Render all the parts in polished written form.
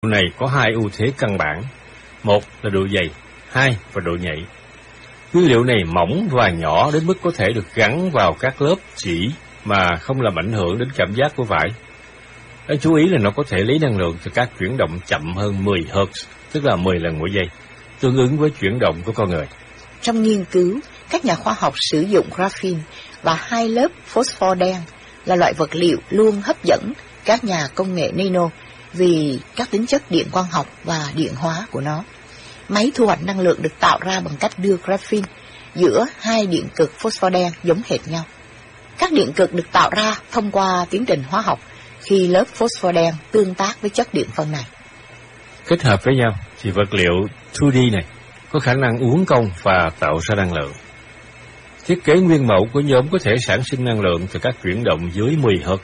này có hai ưu thế căn bản. Một là độ dày, hai là độ nhạy. Nguyên liệu này mỏng và nhỏ đến mức có thể được gắn vào các lớp chỉ mà không làm ảnh hưởng đến cảm giác của vải. Đáng chú ý là nó có thể lấy năng lượng từ các chuyển động chậm hơn 10 Hz, tức là 10 lần mỗi giây, tương ứng với chuyển động của con người. Trong nghiên cứu, các nhà khoa học sử dụng graphene và hai lớp phosphor đen là loại vật liệu luôn hấp dẫn các nhà công nghệ nano vì các tính chất điện quang học và điện hóa của nó. Máy thu hoạch năng lượng được tạo ra bằng cách đưa graphene giữa hai điện cực phosphor đen giống hệt nhau. Các điện cực được tạo ra thông qua tiến trình hóa học khi lớp phosphor đen tương tác với chất điện phân này. Kết hợp với nhau thì vật liệu 2D này có khả năng uốn cong và tạo ra năng lượng. Thiết kế nguyên mẫu của nhóm có thể sản sinh năng lượng từ các chuyển động dưới 10 Hz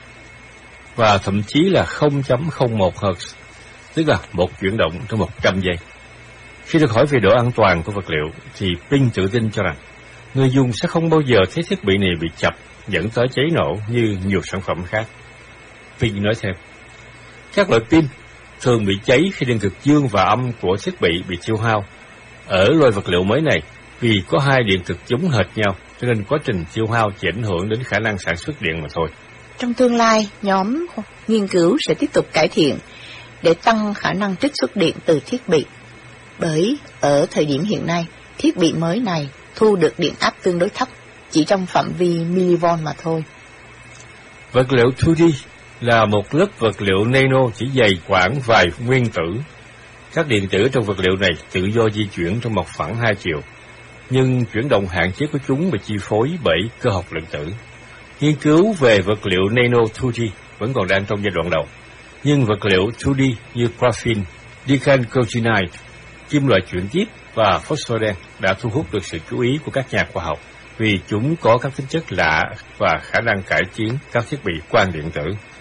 và thậm chí là 0.01 Hz, tức là một chuyển động trong 100 giây. Khi được hỏi về độ an toàn của vật liệu thì Ping tự tin cho rằng người dùng sẽ không bao giờ thấy thiết bị này bị chập dẫn tới cháy nổ như nhiều sản phẩm khác. Ping nói thêm, các loại pin thường bị cháy khi điện cực dương và âm của thiết bị tiêu hao. Ở loại vật liệu mới này, vì có hai điện cực giống hệt nhau, cho nên quá trình tiêu hao chỉ ảnh hưởng đến khả năng sản xuất điện mà thôi. Trong tương lai, nhóm nghiên cứu sẽ tiếp tục cải thiện để tăng khả năng trích xuất điện từ thiết bị. Bởi ở thời điểm hiện nay, thiết bị mới này thu được điện áp tương đối thấp, chỉ trong phạm vi mV mà thôi. Vật liệu 2D là một lớp vật liệu nano chỉ dày khoảng vài nguyên tử. Các điện tử trong vật liệu này tự do di chuyển trong một phẳng hai chiều, nhưng chuyển động hạn chế của chúng bị chi phối bởi cơ học lượng tử. Nghiên cứu về vật liệu nano 2D vẫn còn đang trong giai đoạn đầu, nhưng vật liệu 2D như graphene, dichalcogenide, kim loại chuyển tiếp và phosphor đen đã thu hút được sự chú ý của các nhà khoa học vì chúng có các tính chất lạ và khả năng cải tiến các thiết bị quang điện tử.